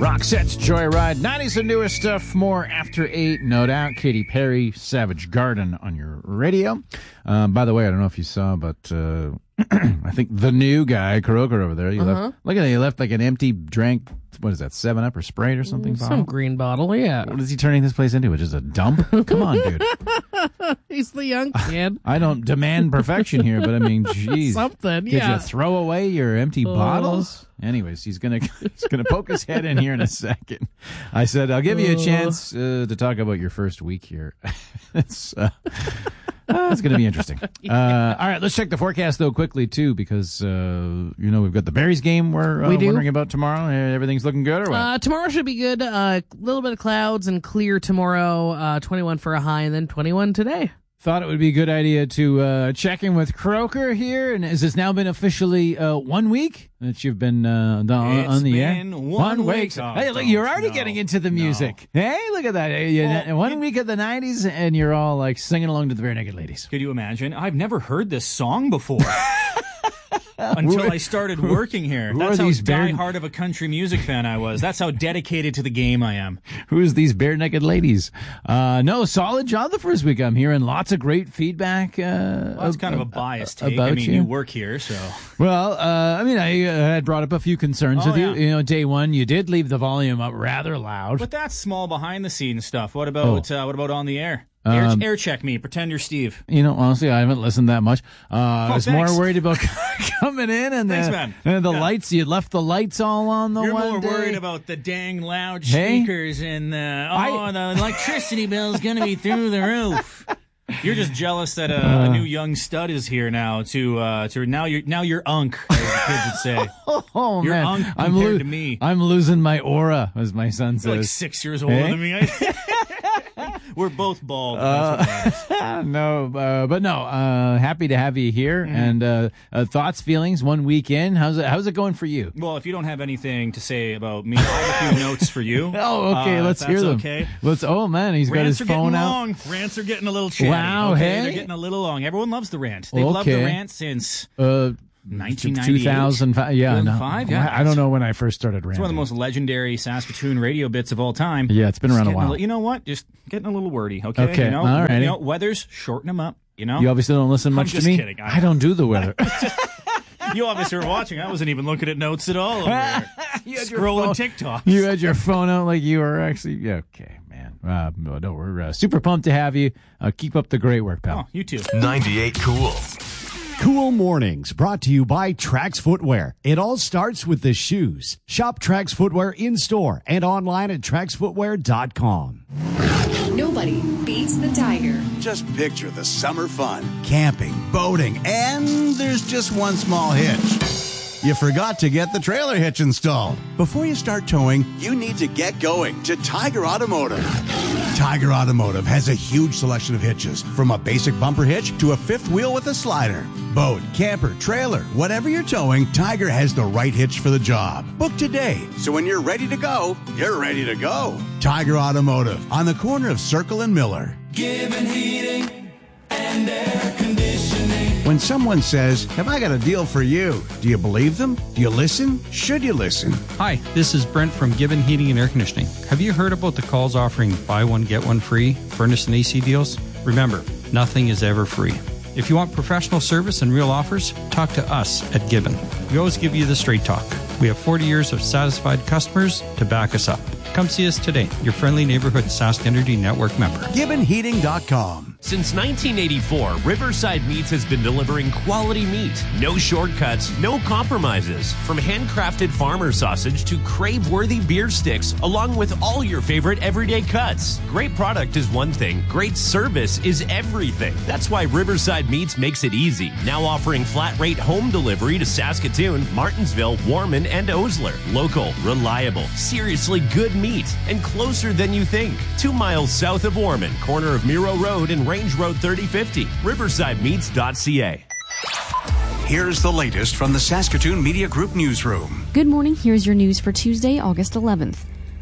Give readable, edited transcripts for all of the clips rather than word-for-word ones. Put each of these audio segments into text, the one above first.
Roxette's Joyride, 90s and newer stuff, more after 8, no doubt. Katy Perry, Savage Garden on your radio. By the way, I don't know if you saw, but I think the new guy, Kroger over there, he left like an empty drink, what is that, 7-Up or Sprite or something? Some green bottle, yeah. What is he turning this place into? Which is a dump? Come on, dude. He's the young kid. I don't demand perfection here, but I mean, geez. Something, Did yeah. you throw away your empty bottles? Anyways, he's gonna poke his head in here in a second. I said, I'll give you a chance to talk about your first week here. It's going to be interesting. All right, let's check the forecast, though, quickly, too, because, we've got the Berries game we're wondering about tomorrow. Everything's looking good, or what? Tomorrow should be good. A little bit of clouds and clear tomorrow. 21 for a high, and then 21 today. Thought it would be a good idea to check in with Croker here. And has this now been officially 1 week that you've been on the air? It's been 1 week. Hey, look, you're already getting into the music. No. Hey, look at that. 1 week of the 90s, and you're all like singing along to the Bare Naked Ladies. Could you imagine? I've never heard this song before. Until I started working here. That's how die-hard of a country music fan I was. That's how dedicated to the game I am. Who's these Bare Naked Ladies? No, solid job the first week. I'm hearing lots of great feedback. That's kind of a biased take. I mean, you work here, so. Well, I had brought up a few concerns with you. You know, day one, you did leave the volume up rather loud. But that's small behind-the-scenes stuff. What about on the air? Air check me. Pretend you're Steve. You know, honestly, I haven't listened that much. I was more worried about coming in and the lights. You left the lights all on the You're one more day. worried about the dang loudspeakers and the electricity bill's going to be through the roof. You're just jealous that a new young stud is here now to now you're unk, as the kids would say. Oh, you're man. unk compared to me. I'm losing my aura, as my son says. You're like 6 years older than me. We're both bald. Happy to have you here. And thoughts, feelings, 1 week in. How's it going for you? Well, if you don't have anything to say about me, I have a few notes for you. Oh, okay. Let's hear them. Okay. Oh, man, he's got his phone out. Long. Rants are getting a little chatty. Wow, okay? hey. They're getting a little long. Everyone loves the rant. They've loved the rant since 1998. 2005. Yeah, 2005, yeah. I don't know when I first started ranting. It's one of the most legendary Saskatoon radio bits of all time. Yeah, it's been around a while. You know what? Just getting a little wordy, okay? Okay, all right. Weathers, shorten them up, you know? You obviously don't listen much to me? I'm just kidding. I don't do the weather. You obviously were watching. I wasn't even looking at notes at all over there. Scrolling TikTok. You had your phone out like you were actually... Yeah, okay, man. No, we're super pumped to have you. Keep up the great work, pal. Oh, you too. 98 Cool. Cool Mornings, brought to you by Trax Footwear. It all starts with the shoes. Shop Trax Footwear in-store and online at traxfootwear.com. Nobody beats the Tiger. Just picture the summer fun, camping, boating, and there's just one small hitch. You forgot to get the trailer hitch installed. Before you start towing, you need to get going to Tiger Automotive. Tiger Automotive has a huge selection of hitches, from a basic bumper hitch to a fifth wheel with a slider. Boat, camper, trailer, whatever you're towing, Tiger has the right hitch for the job. Book today, so when you're ready to go, you're ready to go. Tiger Automotive, on the corner of Circle and Miller. Given heating and air conditioning. When someone says, "Have I got a deal for you?" do you believe them? Do you listen? Should you listen? Hi, this is Brent from Gibbon Heating and Air Conditioning. Have you heard about the calls offering buy one, get one free furnace and AC deals? Remember, nothing is ever free. If you want professional service and real offers, talk to us at Gibbon. We always give you the straight talk. We have 40 years of satisfied customers to back us up. Come see us today, your friendly neighborhood Sask Energy Network member. GibbonHeating.com. Since 1984, Riverside Meats has been delivering quality meat. No shortcuts, no compromises. From handcrafted farmer sausage to crave-worthy beer sticks, along with all your favorite everyday cuts. Great product is one thing, great service is everything. That's why Riverside Meats makes it easy. Now offering flat-rate home delivery to Saskatoon, Martensville, Warman, and Osler. Local, reliable, seriously good meat, and closer than you think. 2 miles south of Warman, corner of Miro Road and Range Road 3050. RiversideMeats.ca. Here's the latest from the Saskatoon Media Group newsroom. Good morning. Here's your news for Tuesday, August 11th.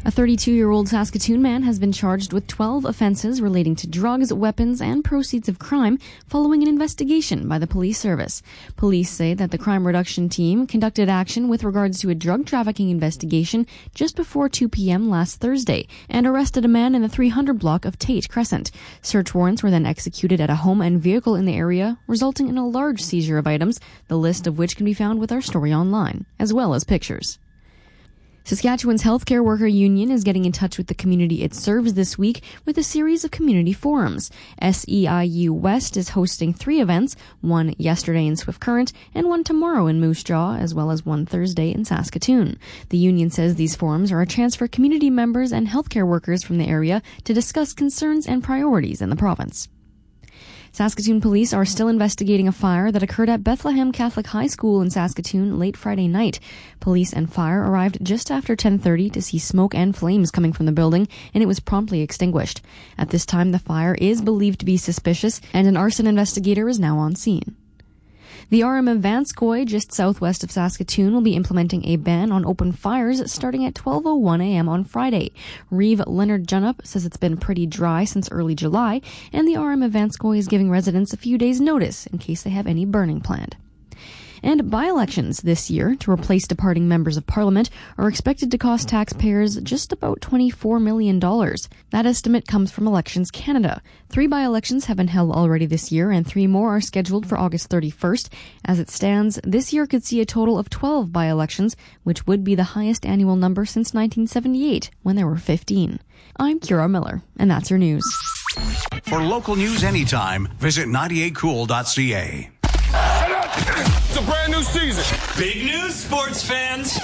A 32-year-old Saskatoon man has been charged with 12 offenses relating to drugs, weapons, and proceeds of crime following an investigation by the police service. Police say that the crime reduction team conducted action with regards to a drug trafficking investigation just before 2 p.m. last Thursday and arrested a man in the 300 block of Tate Crescent. Search warrants were then executed at a home and vehicle in the area, resulting in a large seizure of items, the list of which can be found with our story online, as well as pictures. Saskatchewan's healthcare worker union is getting in touch with the community it serves this week with a series of community forums. SEIU West is hosting 3 events, one yesterday in Swift Current and one tomorrow in Moose Jaw, as well as one Thursday in Saskatoon. The union says these forums are a chance for community members and healthcare workers from the area to discuss concerns and priorities in the province. Saskatoon police are still investigating a fire that occurred at Bethlehem Catholic High School in Saskatoon late Friday night. Police and fire arrived just after 10:30 to see smoke and flames coming from the building, and it was promptly extinguished. At this time, the fire is believed to be suspicious, and an arson investigator is now on scene. The RM of Vanscoy, just southwest of Saskatoon, will be implementing a ban on open fires starting at 12:01 a.m. on Friday. Reeve Leonard Junup says it's been pretty dry since early July, and the RM of Vanscoy is giving residents a few days' notice in case they have any burning planned. And by-elections this year to replace departing members of Parliament are expected to cost taxpayers just about $24 million. That estimate comes from Elections Canada. 3 by-elections have been held already this year, and 3 more are scheduled for August 31st. As it stands, this year could see a total of 12 by-elections, which would be the highest annual number since 1978, when there were 15. I'm Kira Miller, and that's your news. For local news anytime, visit 98cool.ca. It's a brand new season. Big news, sports fans.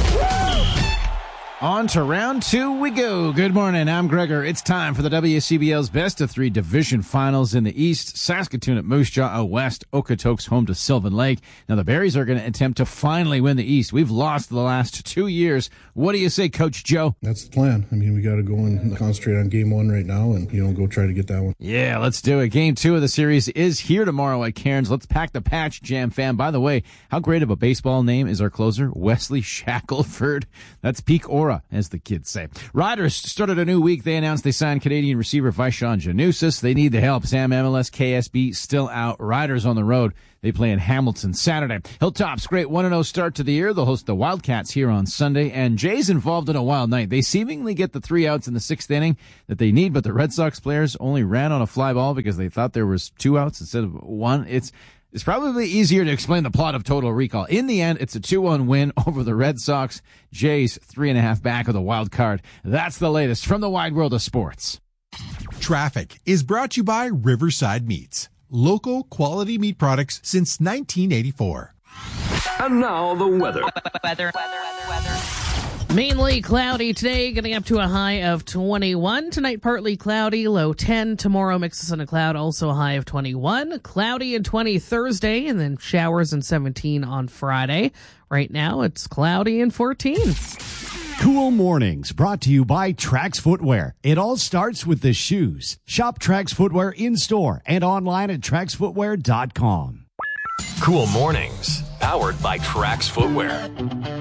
On to round 2 we go. Good morning, I'm Gregor. It's time for the WCBL's best of 3 division finals in the East. Saskatoon at Moose Jaw out west. Okotoks home to Sylvan Lake. Now the Berries are going to attempt to finally win the East. We've lost the last 2 years. What do you say, Coach Joe? That's the plan. I mean, we got to go and concentrate on game 1 right now and, go try to get that one. Yeah, let's do it. Game 2 of the series is here tomorrow at Cairns. Let's pack the patch, Jam fam. By the way, how great of a baseball name is our closer? Wesley Shackelford. That's peak aura, as the kids say. Riders started a new week. They announced they signed Canadian receiver Vaishon Janusis. They need the help. Sam MLS, KSB still out. Riders on the road. They play in Hamilton Saturday. Hilltops, great 1-0 start to the year. They'll host the Wildcats here on Sunday. And Jay's involved in a wild night. They seemingly get the 3 outs in the 6th inning that they need, but the Red Sox players only ran on a fly ball because they thought there was 2 outs instead of 1. It's probably easier to explain the plot of Total Recall. In the end, it's a 2-1 win over the Red Sox. Jays 3.5 back of the wild card. That's the latest from the wide world of sports. Traffic is brought to you by Riverside Meats. Local quality meat products since 1984. And now the weather. Mainly cloudy today, getting up to a high of 21. Tonight, partly cloudy, low 10. Tomorrow, mixes in a cloud, also a high of 21. Cloudy and 20 Thursday, and then showers and 17 on Friday. Right now, it's cloudy and 14. Cool Mornings, brought to you by Trax Footwear. It all starts with the shoes. Shop Trax Footwear in-store and online at traxfootwear.com. Cool Mornings, powered by Trax Footwear.